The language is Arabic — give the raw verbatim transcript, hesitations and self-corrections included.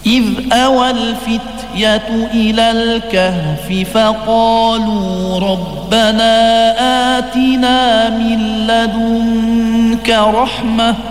إذ أوى الفتية إلى الكهف فقالوا ربنا آتنا من لدنك رحمة